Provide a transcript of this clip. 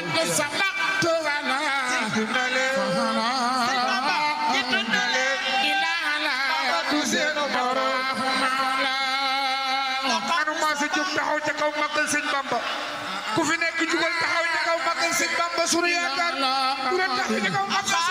قد سبقت وانا taxaw ca kaw magal sëñ Bamba ku fi nekk jugal taxaw ca kaw magal sëñ Bamba sunu yaakaar ku leen tax ca kaw